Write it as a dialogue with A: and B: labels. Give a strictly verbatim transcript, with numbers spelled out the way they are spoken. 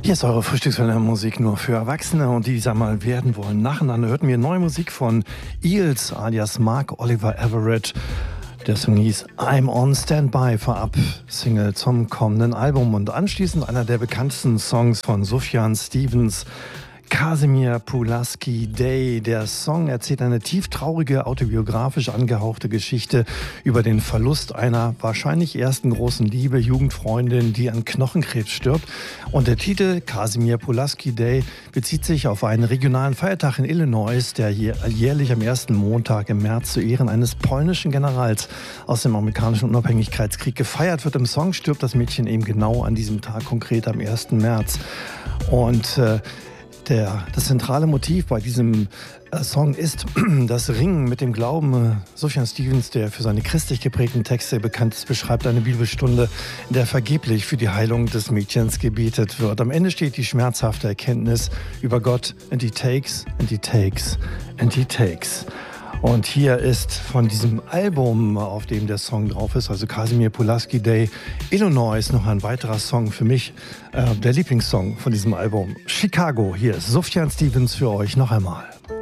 A: Hier ist eure Frühstückswelle Musik nur für Erwachsene und die, die es mal werden wollen. Nacheinander hörten wir neue Musik von Eels alias Mark Oliver Everett. Der Song hieß I'm on Standby, vorab Single zum kommenden Album und anschließend einer der bekanntesten Songs von Sufjan Stevens, Kasimir Pulaski Day. Der Song erzählt eine tieftraurige, autobiografisch angehauchte Geschichte über den Verlust einer wahrscheinlich ersten großen Liebe, Jugendfreundin, die an Knochenkrebs stirbt. Und der Titel Kasimir Pulaski Day bezieht sich auf einen regionalen Feiertag in Illinois, der jährlich am ersten Montag im März zu Ehren eines polnischen Generals aus dem amerikanischen Unabhängigkeitskrieg gefeiert wird. Im Song stirbt das Mädchen eben genau an diesem Tag, konkret am ersten März. Und äh, Der, das zentrale Motiv bei diesem äh, Song ist das Ringen mit dem Glauben. Äh, Sufjan Stevens, der für seine christlich geprägten Texte bekannt ist, beschreibt eine Bibelstunde, in der vergeblich für die Heilung des Mädchens gebetet wird. Am Ende steht die schmerzhafte Erkenntnis über Gott, and he takes, and he takes, and he takes. Und hier ist von diesem Album, auf dem der Song drauf ist, also Kasimir Pulaski Day, Illinois, noch ein weiterer Song für mich, äh, der Lieblingssong von diesem Album. Chicago, hier ist Sufjan Stevens für euch noch einmal.